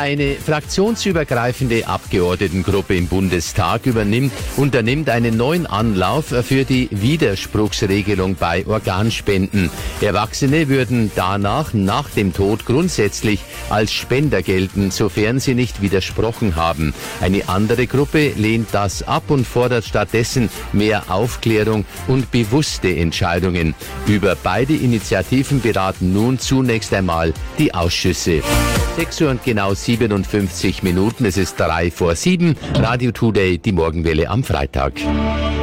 Eine fraktionsübergreifende Abgeordnetengruppe im Bundestag unternimmt einen neuen Anlauf für die Widerspruchsregelung bei Organspenden. Erwachsene würden danach nach dem Tod grundsätzlich als Spender gelten, sofern sie nicht widersprochen haben. Eine andere Gruppe lehnt das ab und fordert stattdessen mehr Aufklärung und bewusste Entscheidungen. Über beide Initiativen beraten nun zunächst einmal die Ausschüsse. 6 Uhr und genau 57 Minuten, es ist 6:03. Radio Today, die Morgenwelle am Freitag.